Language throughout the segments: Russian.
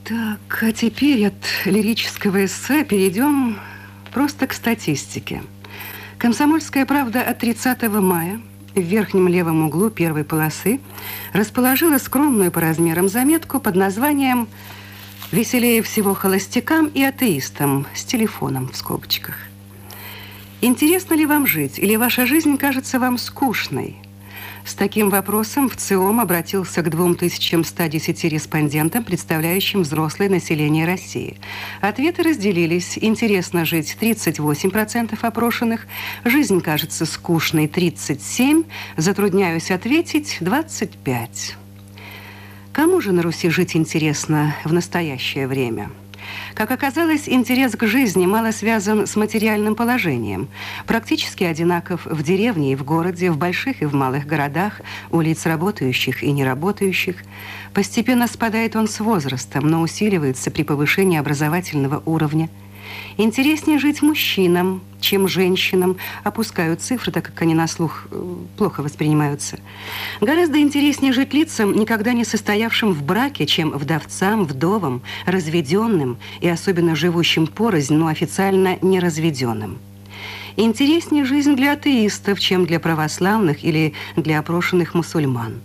Так, а теперь от лирического эссе перейдем просто к статистике. «Комсомольская правда» от 30 мая в верхнем левом углу первой полосы расположила скромную по размерам заметку под названием «Веселее всего холостякам и атеистам» с телефоном в скобочках. Интересно ли вам жить, или ваша жизнь кажется вам скучной? С таким вопросом ВЦИОМ обратился к 2110 респондентам, представляющим взрослое население России. Ответы разделились. Интересно жить 38% опрошенных, жизнь кажется скучной 37%, затрудняюсь ответить 25%. Кому же на Руси жить интересно в настоящее время? Как оказалось, интерес к жизни мало связан с материальным положением. Практически одинаков в деревне и в городе, в больших и в малых городах, у лиц работающих и неработающих. Постепенно спадает он с возрастом, но усиливается при повышении образовательного уровня. Интереснее жить мужчинам, чем женщинам. Опускают цифры, так как они на слух плохо воспринимаются. Гораздо интереснее жить лицам, никогда не состоявшим в браке, чем вдовцам, вдовам, разведенным и особенно живущим порознь, но официально неразведенным. Интереснее жизнь для атеистов, чем для православных или для опрошенных мусульман.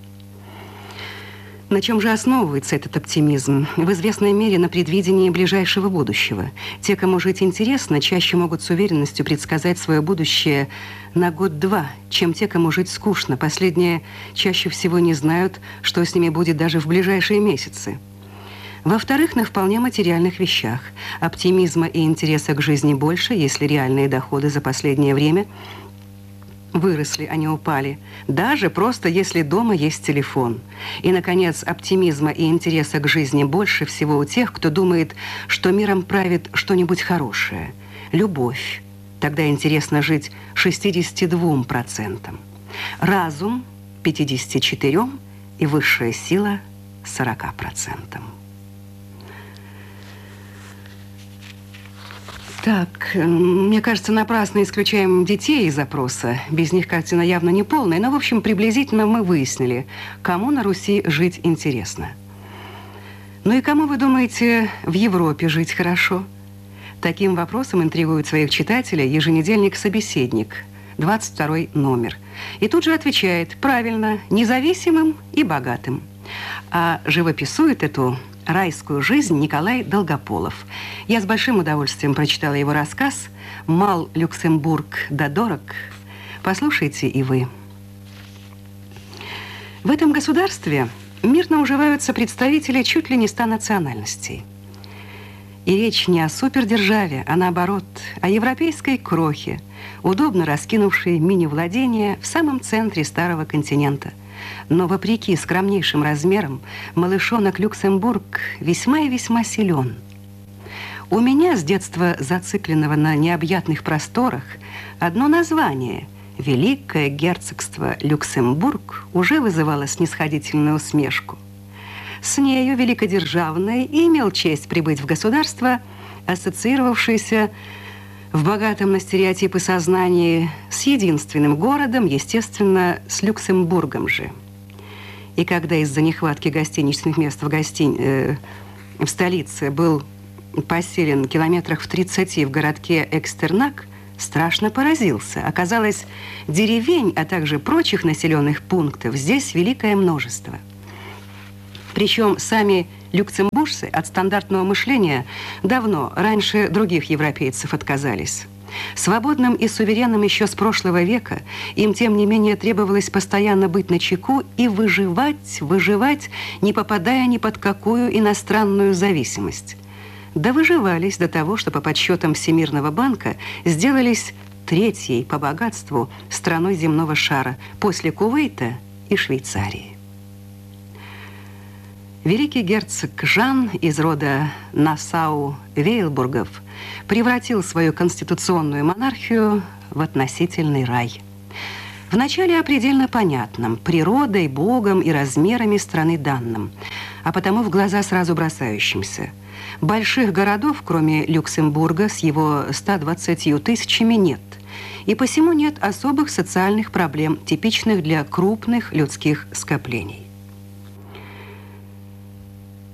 На чем же основывается этот оптимизм? В известной мере на предвидении ближайшего будущего. Те, кому жить интересно, чаще могут с уверенностью предсказать свое будущее на год-два, чем те, кому жить скучно. Последние чаще всего не знают, что с ними будет даже в ближайшие месяцы. Во-вторых, на вполне материальных вещах. Оптимизма и интереса к жизни больше, если реальные доходы за последнее время выросли, а не упали. Даже просто если дома есть телефон. И, наконец, оптимизма и интереса к жизни больше всего у тех, кто думает, что миром правит что-нибудь хорошее. Любовь. Тогда интересно жить 62%. Разум 54% и высшая сила 40%. Так, мне кажется, напрасно исключаем детей из опроса. Без них картина явно не полная. Но, в общем, приблизительно мы выяснили, кому на Руси жить интересно. Ну и кому, вы думаете, в Европе жить хорошо? Таким вопросом интригует своих читателей еженедельник «Собеседник», 22 номер. И тут же отвечает: правильно, независимым и богатым. А живописует эту райскую жизнь Николай Долгополов. Я с большим удовольствием прочитала его рассказ «Мал Люксембург да дорог». Послушайте и вы. В этом государстве мирно уживаются представители чуть ли не 100 национальностей. И речь не о супердержаве, а наоборот, о европейской крохе, удобно раскинувшей мини-владения в самом центре старого континента. Но вопреки скромнейшим размерам, малышонок Люксембург весьма и весьма силен. У меня, с детства зацикленного на необъятных просторах, одно название – Великое герцогство Люксембург уже вызывало снисходительную усмешку. С нею великодержавный и имел честь прибыть в государство, ассоциировавшееся в богатом на стереотипы сознании с единственным городом, естественно, с Люксембургом же. И когда из-за нехватки гостиничных мест в столице был поселен километрах в 30 в городке Экстернак, страшно поразился. Оказалось, деревень, а также прочих населенных пунктов здесь великое множество. Причем сами люксембуржцы от стандартного мышления давно, раньше других европейцев, отказались. Свободным и суверенным еще с прошлого века им, тем не менее, требовалось постоянно быть начеку и выживать, не попадая ни под какую иностранную зависимость. Да выживались до того, что по подсчетам Всемирного банка сделались третьей по богатству страной земного шара после Кувейта и Швейцарии. Великий герцог Жан из рода Нассау-Вейлбургов превратил свою конституционную монархию в относительный рай. Вначале о предельно понятном, природой, Богом и размерами страны данным, а потому в глаза сразу бросающимся. Больших городов, кроме Люксембурга, с его 120 тысячами нет. И посему нет особых социальных проблем, типичных для крупных людских скоплений.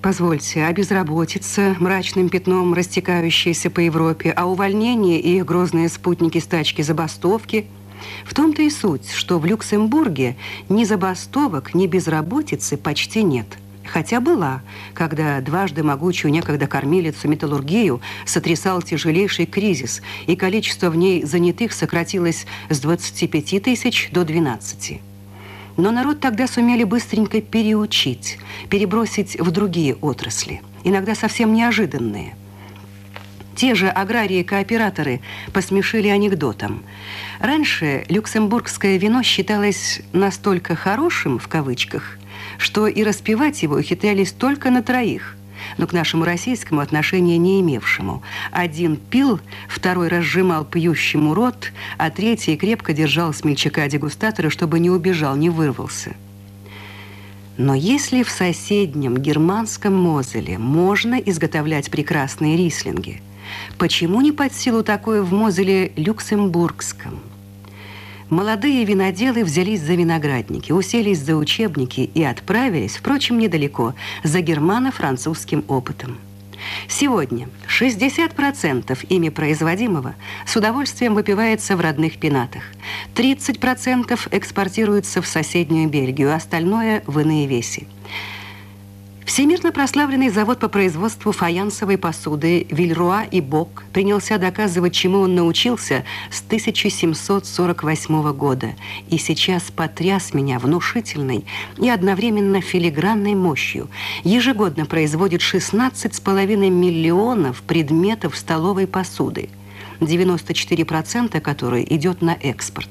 позвольте, а безработица, мрачным пятном растекающаяся по Европе, а увольнение и их грозные спутники стачки забастовки? В том-то и суть, что в Люксембурге ни забастовок, ни безработицы почти нет. Хотя была, когда дважды могучую некогда кормилицу металлургию сотрясал тяжелейший кризис, и количество в ней занятых сократилось с 25 тысяч до 12. Но народ тогда сумели быстренько переучить, перебросить в другие отрасли, иногда совсем неожиданные. Те же аграрии-кооператоры посмешили анекдотом. Раньше люксембургское вино считалось настолько «хорошим», в кавычках, что и распивать его ухитрялись только на троих, но к нашему российскому отношения не имевшему. Один пил, второй разжимал пьющему рот, а третий крепко держал смельчака-дегустатора, чтобы не убежал, не вырвался. Но если в соседнем германском Мозеле можно изготовлять прекрасные рислинги, почему не под силу такое в Мозеле люксембургском? Молодые виноделы взялись за виноградники, уселись за учебники и отправились, впрочем, недалеко, за германо-французским опытом. Сегодня 60% ими производимого с удовольствием выпивается в родных пенатах, 30% экспортируется в соседнюю Бельгию, остальное в иные веси. Всемирно прославленный завод по производству фаянсовой посуды Вильруа и Бок принялся доказывать, чему он научился с 1748 года, и сейчас потряс меня внушительной и одновременно филигранной мощью. Ежегодно производит 16,5 миллионов предметов столовой посуды, 94% которой идет на экспорт.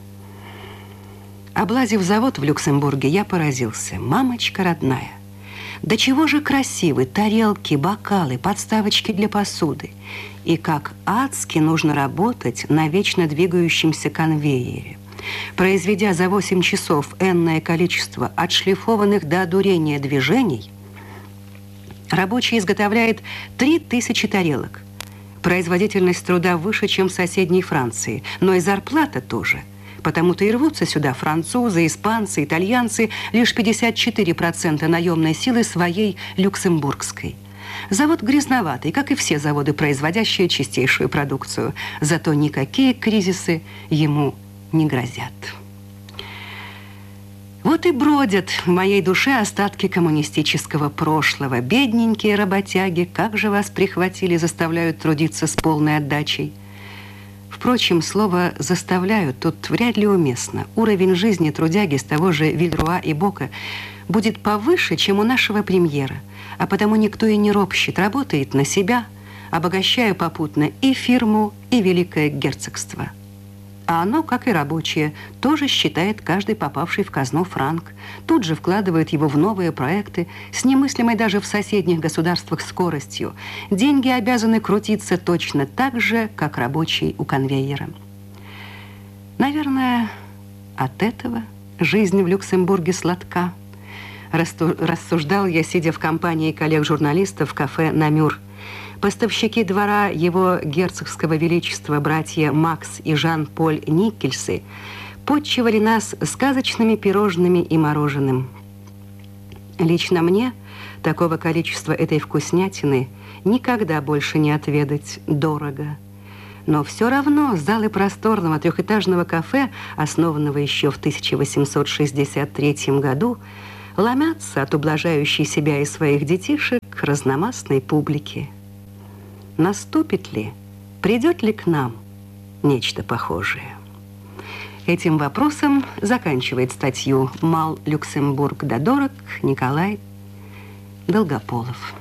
Облазив завод в Люксембурге, я поразился. Мамочка родная! До чего же красивы тарелки, бокалы, подставочки для посуды. И как адски нужно работать на вечно двигающемся конвейере. Произведя за 8 часов энное количество отшлифованных до одурения движений, рабочий изготовляет 3000 тарелок. Производительность труда выше, чем в соседней Франции, но и зарплата тоже. Потому-то и рвутся сюда французы, испанцы, итальянцы, лишь 54% наемной силы своей люксембургской. Завод грязноватый, как и все заводы, производящие чистейшую продукцию. Зато никакие кризисы ему не грозят. Вот и бродят в моей душе остатки коммунистического прошлого. Бедненькие работяги, как же вас прихватили, заставляют трудиться с полной отдачей. Впрочем, слово «заставляют» тут вряд ли уместно. Уровень жизни трудяги с того же Вильруа и Бока будет повыше, чем у нашего премьера, а потому никто и не ропщет, работает на себя, обогащая попутно и фирму, и Великое Герцогство. А оно, как и рабочее, тоже считает каждый попавший в казну франк, тут же вкладывает его в новые проекты с немыслимой даже в соседних государствах скоростью. Деньги обязаны крутиться точно так же, как рабочий у конвейера. Наверное, от этого жизнь в Люксембурге сладка. Рассуждал я, сидя в компании коллег-журналистов в кафе «Намюр». Поставщики двора его герцогского величества, братья Макс и Жан-Поль Никкельсы, подчивали нас сказочными пирожными и мороженым. Лично мне такого количества этой вкуснятины никогда больше не отведать, дорого. Но все равно залы просторного трехэтажного кафе, основанного еще в 1863 году, ломятся от ублажающей себя и своих детишек разномастной публики. Наступит ли, придет ли к нам нечто похожее? Этим вопросом заканчивает статью «Мал Люксембург да дорог» Николай Долгополов.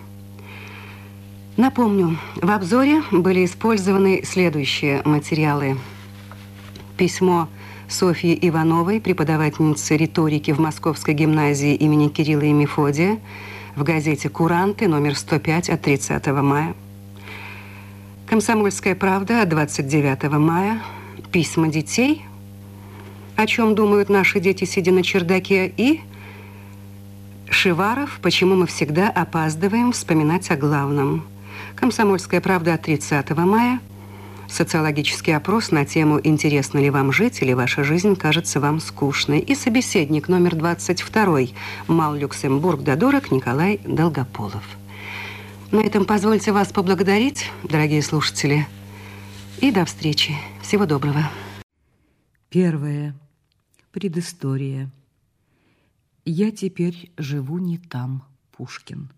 Напомню, в обзоре были использованы следующие материалы. Письмо Софьи Ивановой, преподавательницы риторики в Московской гимназии имени Кирилла и Мефодия, в газете «Куранты», номер 105 от 30 мая. «Комсомольская правда» от 29 мая. Письма детей, о чем думают наши дети, сидя на чердаке, и Шиваров, почему мы всегда опаздываем вспоминать о главном. «Комсомольская правда» от 30 мая. социологический опрос на тему «Интересно ли вам жить или ваша жизнь кажется вам скучной?» и собеседник номер 22 Мал Люксембург Додорок Николай Долгополов. На этом позвольте вас поблагодарить, дорогие слушатели, и до встречи. Всего доброго. Первое. Предыстория. Я теперь живу не там, Пушкин.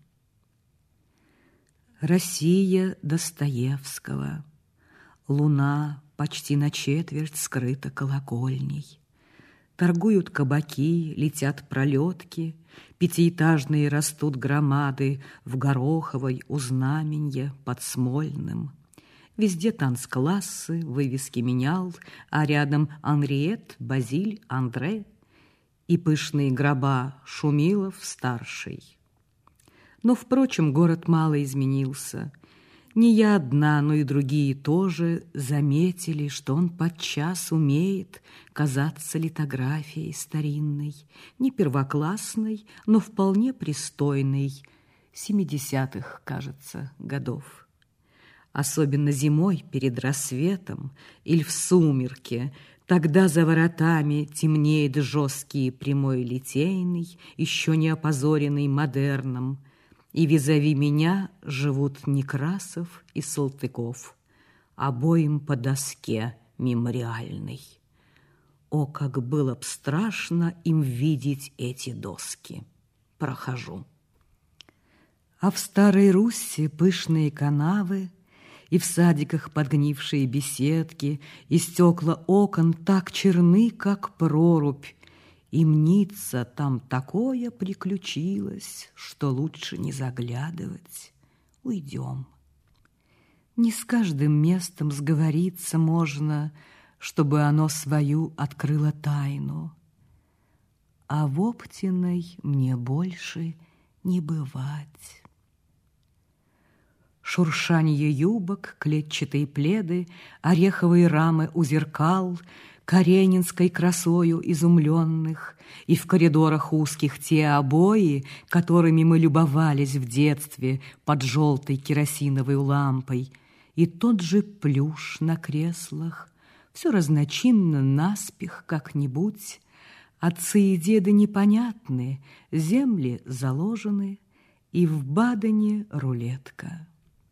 Россия Достоевского. Луна почти на четверть скрыта колокольней. Торгуют кабаки, летят пролетки, пятиэтажные растут громады в Гороховой у Знаменья под Смольным. Везде танцклассы, вывески менял, а рядом Анриет, Базиль, Андре и пышные гроба Шумилов-старший. Но, впрочем, город мало изменился. Не я одна, но и другие тоже заметили, что он подчас умеет казаться литографией старинной, не первоклассной, но вполне пристойной, 70-х, кажется, годов. Особенно зимой перед рассветом или в сумерке, тогда за воротами темнеет жесткий прямой Литейный, еще не опозоренный модерном, и визави меня живут Некрасов и Салтыков, обоим по доске мемориальной. О, как было б страшно им видеть эти доски! Прохожу. А в Старой Русси пышные канавы, и в садиках подгнившие беседки, и стекла окон так черны, как прорубь, и мнится, там такое приключилось, что лучше не заглядывать. Уйдем. Не с каждым местом сговориться можно, чтобы оно свою открыло тайну. А в Оптиной мне больше не бывать. Шуршанье юбок, клетчатые пледы, ореховые рамы у зеркал, каренинской красою изумленных, и в коридорах узких те обои, которыми мы любовались в детстве под желтой керосиновой лампой, и тот же плюш на креслах, все разночинно наспех как-нибудь. Отцы и деды непонятны, земли заложены, и в Бадене рулетка.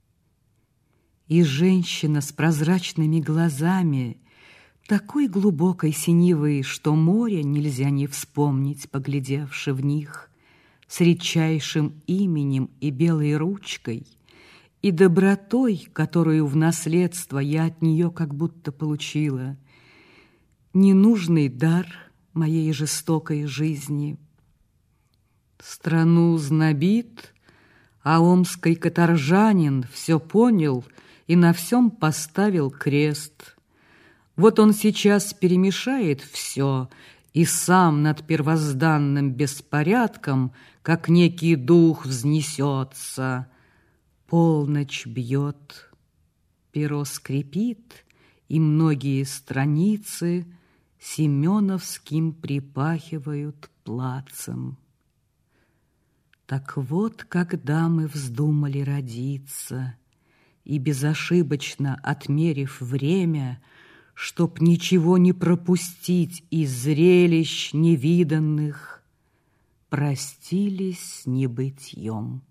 И женщина с прозрачными глазами, такой глубокой синевой, что море нельзя не вспомнить, поглядевши в них, с редчайшим именем и белой ручкой, и добротой, которую в наследство я от нее как будто получила, ненужный дар моей жестокой жизни. Страну знобит, а омский каторжанин все понял и на всем поставил крест. Вот он сейчас перемешает все и сам над первозданным беспорядком, как некий дух, взнесется. Полночь бьет, перо скрипит, и многие страницы семеновским припахивают плацем. Так вот, когда мы вздумали родиться, и безошибочно отмерив время, чтоб ничего не пропустить из зрелищ невиданных, простились с небытьем.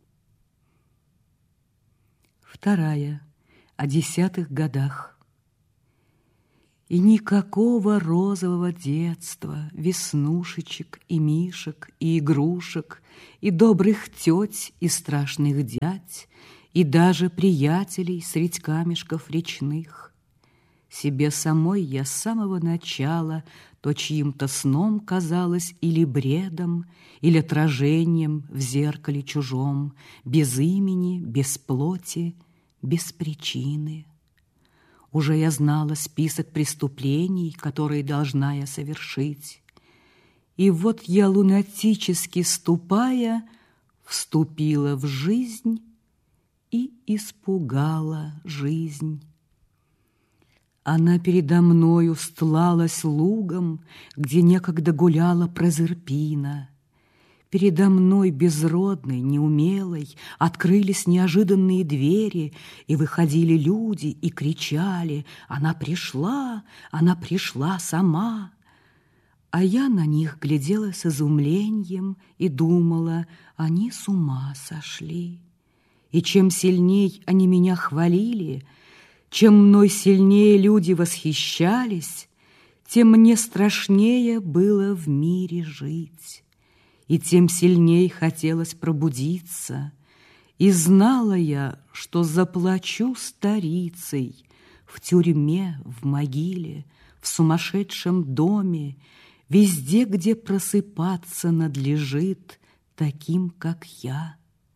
Вторая. О 10-х годах. И никакого розового детства, веснушечек и мишек, и игрушек, и добрых теть, и страшных дядь, и даже приятелей средь камешков речных. Себе самой я с самого начала то чьим-то сном казалось или бредом, или отражением в зеркале чужом, без имени, без плоти, без причины. Уже я знала список преступлений, которые должна я совершить. И вот я, лунатически ступая, вступила в жизнь и испугала жизнь. Она передо мною стлалась лугом, где некогда гуляла Прозерпина. Передо мной безродной, неумелой открылись неожиданные двери, и выходили люди и кричали: она пришла сама!» А я на них глядела с изумлением и думала: они с ума сошли. И чем сильней они меня хвалили, чем мной сильнее люди восхищались, тем мне страшнее было в мире жить. И тем сильней хотелось пробудиться. И знала я, что заплачу старицей в тюрьме, в могиле, в сумасшедшем доме, везде, где просыпаться надлежит таким, как я.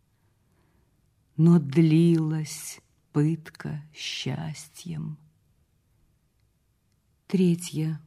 Но длилась пытка счастьем. 3.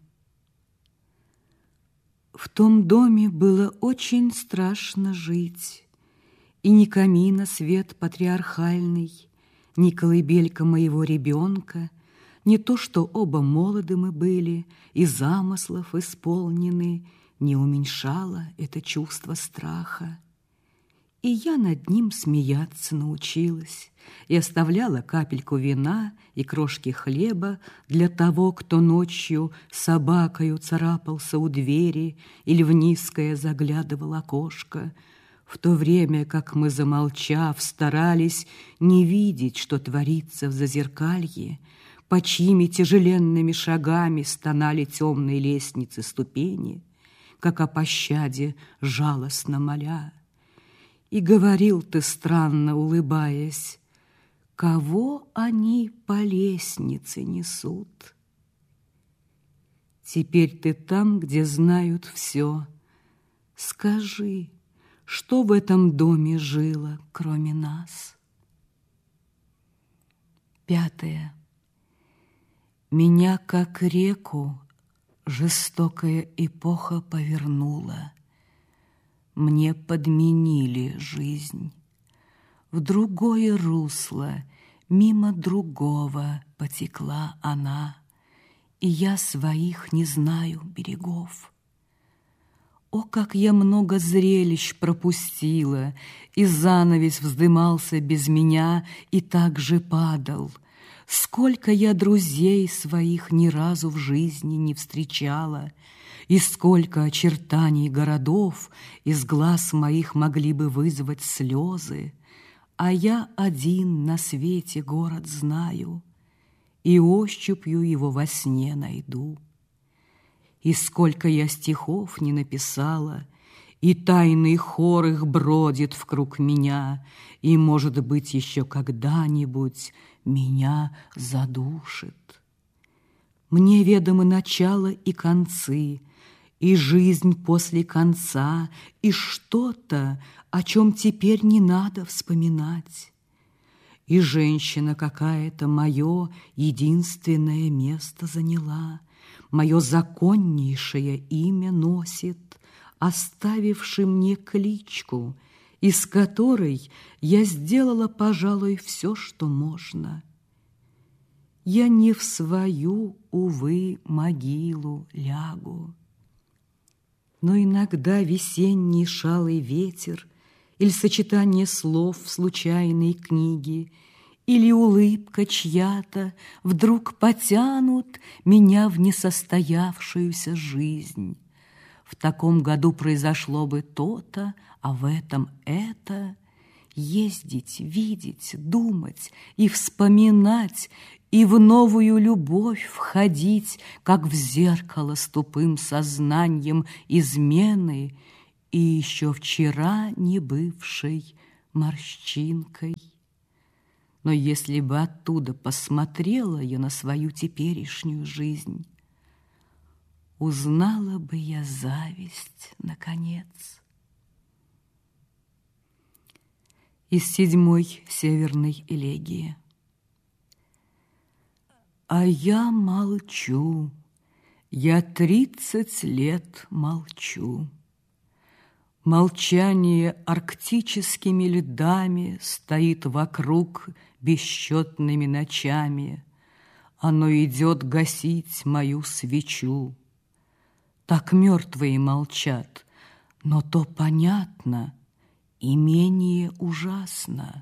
В том доме было очень страшно жить, и ни камина свет патриархальный, ни колыбелька моего ребенка, не то, что оба молоды мы были и замыслов исполнены, не уменьшало это чувство страха. И я над ним смеяться научилась и оставляла капельку вина и крошки хлеба для того, кто ночью собакою царапался у двери или в низкое заглядывал окошко, в то время как мы, замолчав, старались не видеть, что творится в зазеркалье, по чьими тяжеленными шагами стонали темные лестницы ступени, как о пощаде жалостно моля. И говорил ты, странно улыбаясь: кого они по лестнице несут? Теперь ты там, где знают все. Скажи, что в этом доме жило, кроме нас? 5. Меня, как реку, жестокая эпоха повернула. Мне подменили жизнь. В другое русло, мимо другого потекла она, и я своих не знаю берегов. О, как я много зрелищ пропустила, и занавес вздымался без меня и так же падал. Сколько я друзей своих ни разу в жизни не встречала, и сколько очертаний городов из глаз моих могли бы вызвать слезы, а я один на свете город знаю, и ощупью его во сне найду. И сколько я стихов не написала, и тайный хор их бродит вкруг меня, и, может быть, еще когда-нибудь меня задушит. Мне ведомы начало и концы, и жизнь после конца, и что-то, о чем теперь не надо вспоминать. И женщина какая-то мое единственное место заняла, мое законнейшее имя носит, оставивши мне кличку, из которой я сделала, пожалуй, все, что можно. Я не в свою, увы, могилу лягу, но иногда весенний шалый ветер или сочетание слов в случайной книге или улыбка чья-то вдруг потянут меня в несостоявшуюся жизнь. В таком году произошло бы то-то, а в этом это. Ездить, видеть, думать и вспоминать, и в новую любовь входить, как в зеркало с тупым сознанием измены и еще вчера не бывшей морщинкой. Но если бы оттуда посмотрела я на свою теперешнюю жизнь, узнала бы я зависть, наконец. Из 7-й северной элегии. А я молчу, я 30 лет молчу. Молчание арктическими льдами стоит вокруг бесчетными ночами. Оно идет гасить мою свечу. Так мертвые молчат, но то понятно и менее ужасно.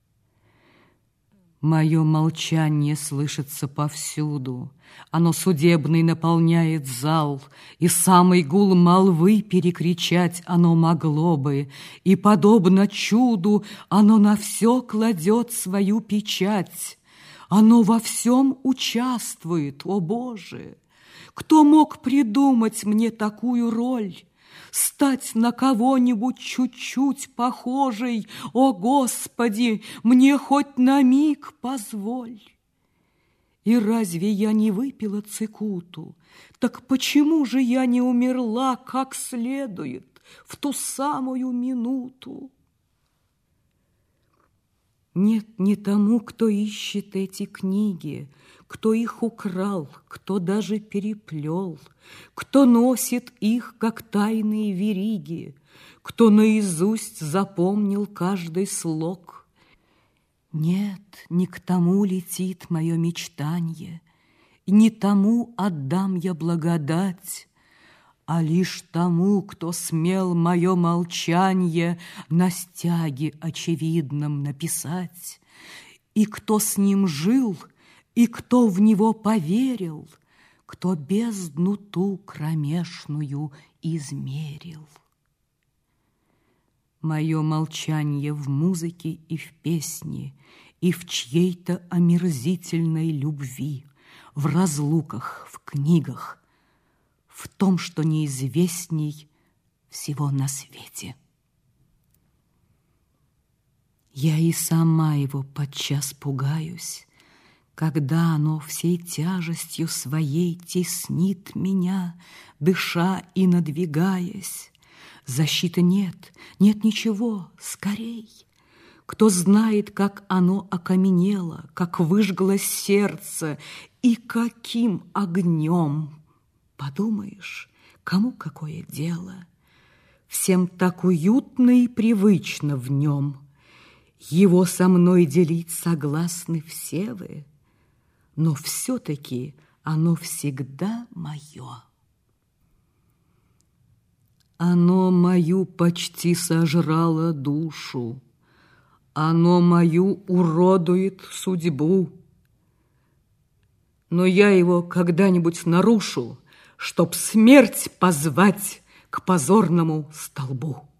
Мое молчание слышится повсюду, оно судебный наполняет зал, и самый гул молвы перекричать оно могло бы, и, подобно чуду, оно на все кладет свою печать. Оно во всем участвует, о Боже! Кто мог придумать мне такую роль? Стать на кого-нибудь чуть-чуть похожей, о Господи, мне хоть на миг позволь. И разве я не выпила цикуту? Так почему же я не умерла как следует в ту самую минуту? Нет, не тому, кто ищет эти книги, кто их украл, кто даже переплел, кто носит их, как тайные вериги, кто наизусть запомнил каждый слог. Нет, не к тому летит мое мечтанье, и не тому отдам я благодать, а лишь тому, кто смел мое молчанье на стяге очевидном написать, и кто с ним жил, и кто в него поверил, кто бездну ту кромешную измерил. Мое молчанье в музыке и в песне, и в чьей-то омерзительной любви, в разлуках, в книгах, в том, что неизвестней всего на свете. Я и сама его подчас пугаюсь, когда оно всей тяжестью своей теснит меня, дыша и надвигаясь. Защиты нет, нет ничего, скорей. Кто знает, как оно окаменело, как выжгло сердце и каким огнем. Подумаешь, кому какое дело? Всем так уютно и привычно в нем. Его со мной делить согласны все вы, но все-таки оно всегда мое. Оно мою почти сожрало душу, оно мою уродует судьбу, но я его когда-нибудь нарушу, чтоб смерть позвать к позорному столбу.